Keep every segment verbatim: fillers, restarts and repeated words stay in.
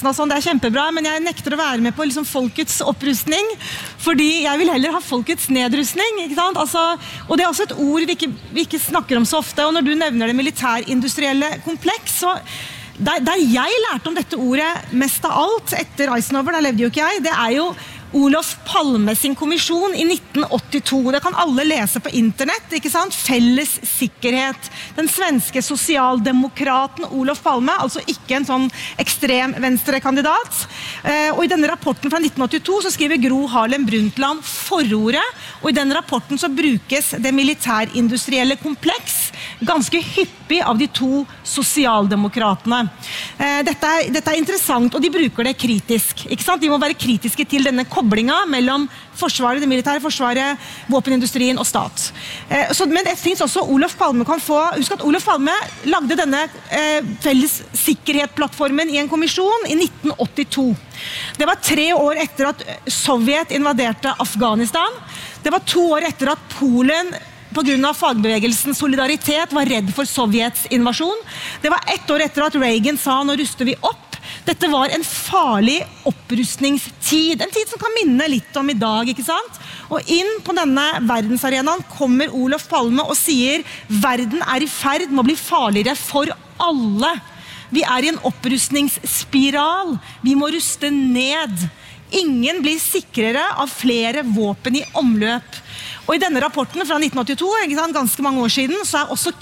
Vesten og sånn, det er kjempebra, men jeg nekter å være med på liksom folkets opprustning, fordi jeg vil heller ha folkets nedrustning, ikke sant? Altså, og det er også et ord vi ikke, vi ikke snakker om så ofte, og når du nevner det militærindustrielle kompleks, så der, der jeg lærte om dette ordet mest av alt etter Eisenhower, der levde jo ikke jeg, det er jo Olof Palme sin kommisjon i nitten åttito. Det kan alle lese på internett, ikke sant? Felles sikkerhet. Den svenske sosialdemokraten Olof Palme, altså ikke en sånn ekstrem venstrekandidat. Og i denne rapporten fra nitten åttito så skriver Gro Harlem Brundtland forordet, og i denne rapporten så brukes det militærindustrielle kompleks ganske hyppig av de to sosialdemokratene. Dette er, dette er interessant, og de bruker det kritisk, ikke sant? De må være kritiske til denne koblinga mellom forsvaret, det militære forsvaret, våpenindustrien og stat. Eh, så, men det finnes også Olof Palme kan få, husk at Olof Palme lagde denne eh, felles sikkerhetsplattformen i en kommisjon i nitten åttito. Det var tre år etter at Sovjet invaderte Afghanistan. Det var to år etter at Polen på grunn av fagbevegelsens solidaritet var redd for Sovjets invasjon. Det var ett år etter at Reagan sa nå ruster vi opp. Dette var en farlig opprustningstid, en tid som kan minne litt om i dag, ikke sant? Og inn på denne verdensarenaen kommer Olof Palme og sier verden er i ferd med å bli farligere for alle. Vi er i en opprustningsspiral, vi må ruste ned. Ingen blir sikrere av flere våpen i omløp. Og i denne rapporten fra nitten åttito, ikke sant, ganske mange år siden, så er også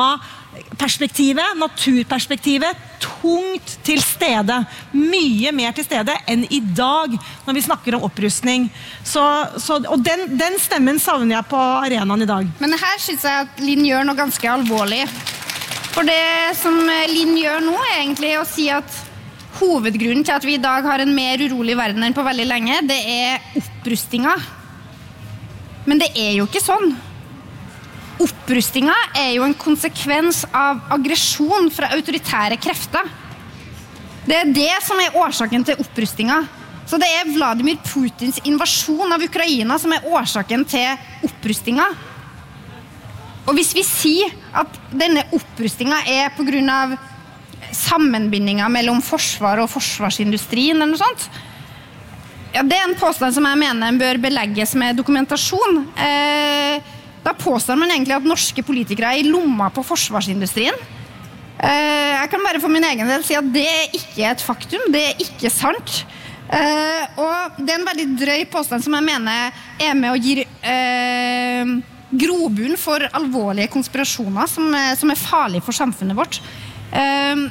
klimaperspektivet, naturperspektivet, tungt til stede. Mye mer til stede enn i dag når vi snakker om opprustning. Så, så, og den, den stemmen savner jeg på arenaen i dag. Men her synes jeg at Linn gjør noe ganske alvorlig. For det som Linn gjør nå er egentlig å si at hovedgrunnen til at vi i dag har en mer urolig verden enn på veldig lenge, det er opprustninger. Men det er jo ikke sånn. Opprustninger er jo en konsekvens av aggresjon fra autoritære krefter. Det er det som er årsaken til opprustninger. Så det er Vladimir Putins invasjon av Ukraina som er årsaken til opprustninger. Og hvis vi sier at denne opprustningen er på grunn av sammenbindinger mellom forsvar og forsvarsindustrien eller noe sånt, ja, det er en påstand som jeg mener bør belegges med dokumentasjon. Eh, da påstår man egentlig at norske politikere er i lomma på forsvarsindustrien. Eh, jeg kan bare for min egen del si at det er ikke et faktum, det er ikke sant. Eh, og det er en veldig drøy påstand som jeg mener er med å gi eh, grobunn for alvorlige konspirasjoner som, som er farlige for samfunnet vårt. Eh,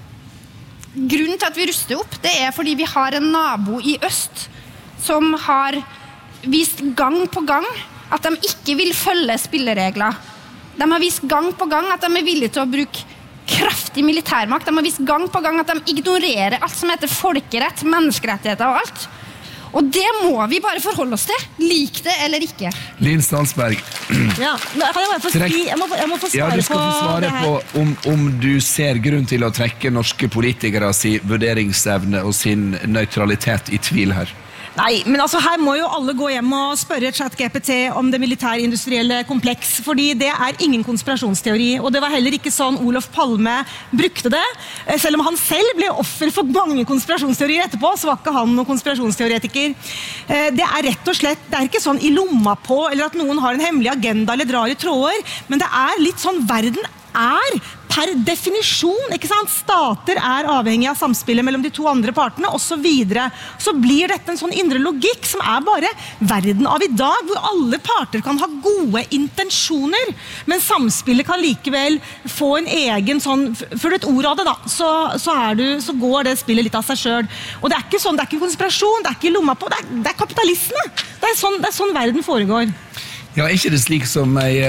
Grunnen til at vi ruster opp, det er fordi vi har en nabo i øst som har vist gang på gang at de ikke vil følge spilleregler. De har vist gang på gang at de er villige til å bruke kraftig militærmakt. De har vist gang på gang at de ignorerer alt som heter folkerett, menneskerettigheter og alt. Og det må vi bare forholde oss til, lik det eller ikke. Linn Stansberg. Ja, kan jeg bare få si, jeg må, jeg må få svare på det her. Ja, du skal få svare på om, om du ser grunn til å trekke norske politikere sin vurderingsevne og sin nøytralitet i tvil her. Nei, men altså her må jo alle gå hjem og spørre ChatGPT om det militærindustrielle kompleks, fordi det er ingen konspirasjonsteori, og det var heller ikke sånn Olof Palme brukte det. Selv om han selv ble offer for mange konspirasjonsteorier etterpå, så var ikke han noen konspirasjonsteoretiker. Det er rett og slett, det er ikke sånn i lomma på, eller at noen har en hemmelig agenda eller drar i tråder, men det er litt sånn verden er per definisjon, ikke sant? Stater er avhengig av samspillet mellom de to andre partene, og så videre. Så blir dette en sånn indre logikk som er bare verden av i dag, hvor alle parter kan ha gode intensjoner, men samspillet kan likevel få en egen sånn, for et ord av det da, så, så, er du, så går det spillet litt av seg selv. Og det er ikke sånn, det er ikke konspirasjon, det er ikke lomma på, det er, det er kapitalisme. Det er, sånn, det er sånn verden foregår. Ja, er ikke det slik som ei...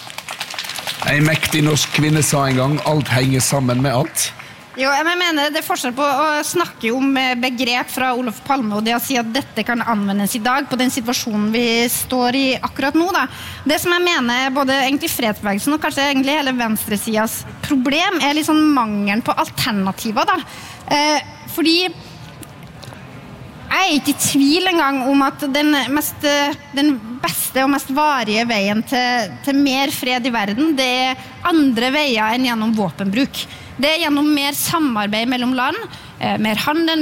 En mektig norsk kvinne sa en gang, alt henger sammen med alt. Jo, jeg mener det er forskjell på å snakke om begrep fra Olof Palme og det å si at dette kan anvendes i dag på den situasjonen vi står i akkurat nå. Da. Det som jeg mener både egentlig fredsbevegelsen og kanskje egentlig hele venstresidas problem er liksom mangelen på alternativer. Da. Eh, fordi jeg er ikke i tvil engang om at den, mest, den beste og mest varige veien til, til mer fred i verden, det er andre veier enn gjennom våpenbruk. Det er gjennom mer samarbeid mellom land, mer handel,